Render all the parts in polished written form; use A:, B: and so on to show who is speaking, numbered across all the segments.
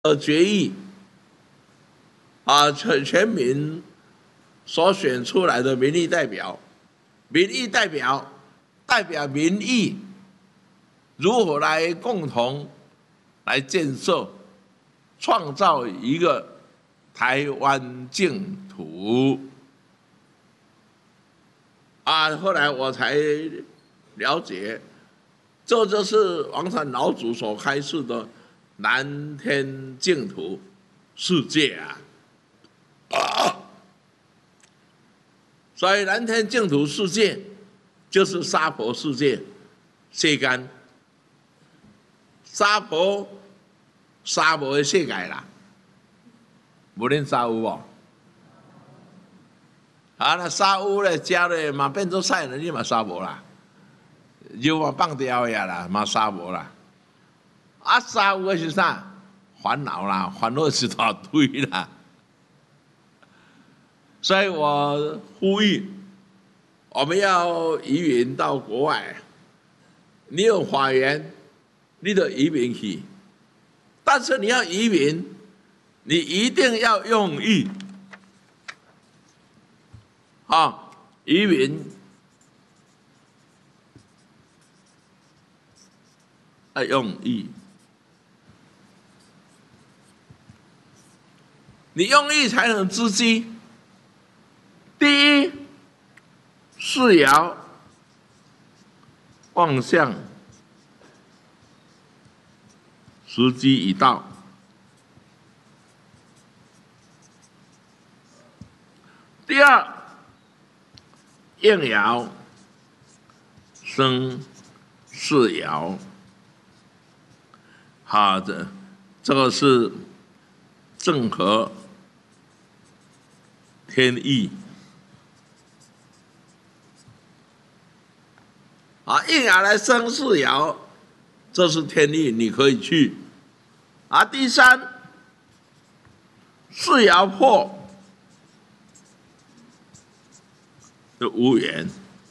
A: 决议全民所选出来的民意代表，代表民意，如何来共同来建设、创造一个台湾净土后来我才了解，这就是王禅老祖所开示的南天净土世界所以南天净土世界就是娑婆世界，世间娑婆的世界啦，无恁沙有无？那沙有咧，食咧嘛变做菜了，你嘛沙无啦，肉嘛放掉呀啦，嘛沙无啦。沙有的是啥？烦恼啦，烦恼是大堆啦。所以我呼吁，我们要移民到国外。你有法源，你就移民去。但是你要移民，你一定要用意移民要用意。你用意才能知机。第一，事爻望向，时机已到。第二，应爻生事爻，这个是正合天意应爻来生事爻，这是天意，你可以去第三，事爻破就无缘，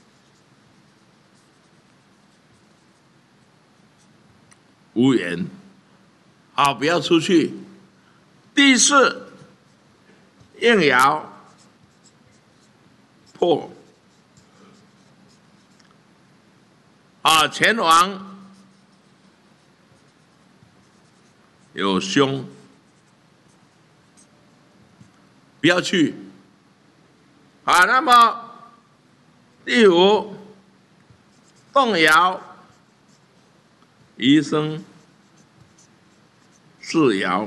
A: 不要出去。第四，应爻破前王有凶，不要去那么第五，动爻宜生事爻，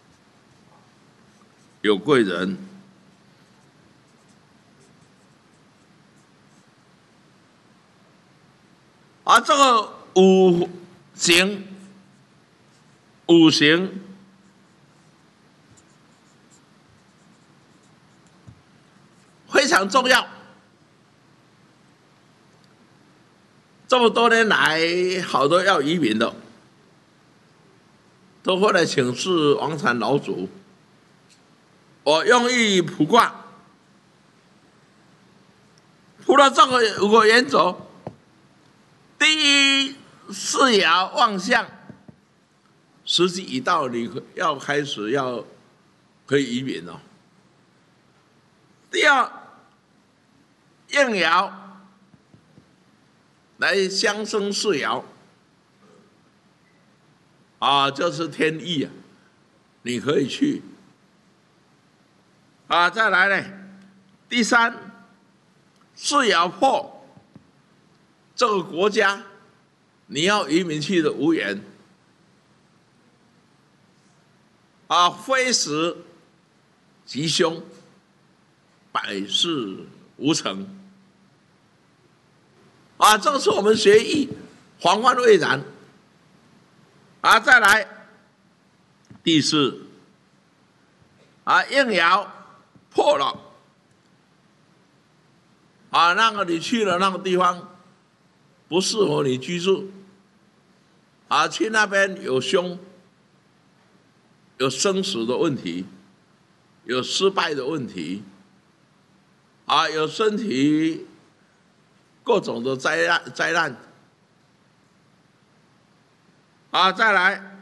A: 有贵人这个五行非常重要。这么多年来，好多要移民的，都会来请示王禅老祖。我用意卜卦，卜了这个5个原则。第一，事爻望向，时机已到，你要开始可以移民了。第二，应爻来相生事爻就是天意你可以去再来呢，第三，事爻破，这个国家你要移民去的无缘非时吉凶，百事无成这个是我们学艺，防患未然再来，第四应爻破了那个你去了那个地方不适合你居住去那边有凶，有生死的问题，有失败的问题有身体各种的灾难再来